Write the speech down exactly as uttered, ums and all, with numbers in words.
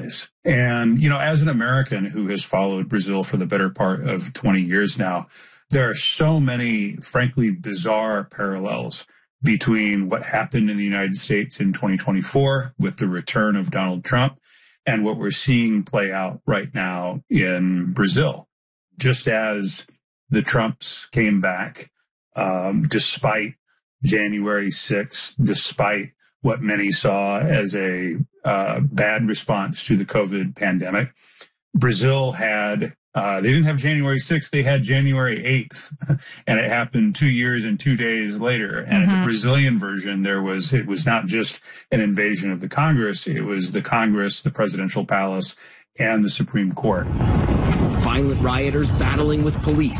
eyes. And, you know, as an American who has followed Brazil for the better part of twenty years now, there are so many, frankly, bizarre parallels between what happened in the United States in twenty twenty-four with the return of Donald Trump and what we're seeing play out right now in Brazil. Just as the Trumps came back, um, despite January sixth, despite what many saw as a uh, bad response to the COVID pandemic, Brazil had, uh, they didn't have January sixth, they had January eighth, and it happened two years and two days later. And mm-hmm. in the Brazilian version, there was, it was not just an invasion of the Congress, it was the Congress, the presidential palace, and the Supreme Court. Violent rioters battling with police.